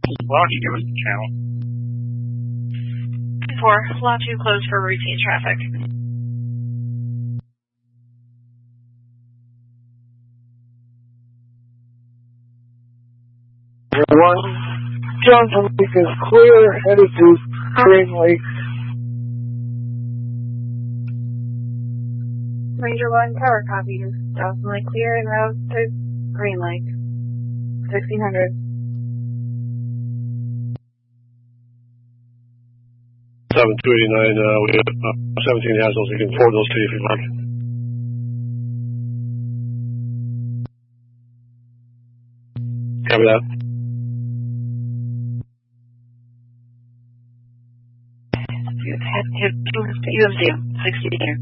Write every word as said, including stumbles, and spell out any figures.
Why don't you give us the channel? Four, lot two closed for routine traffic. One, Johnson Lake is clear, headed to Green Lake. Ranger one, power copy. Johnson Lake clear and route to Green Lake. sixteen hundred. seven two eighty-nine, uh, we have uh, seventeen has those. We can forward those to you if you like. Copy that. U F Z, sixty here.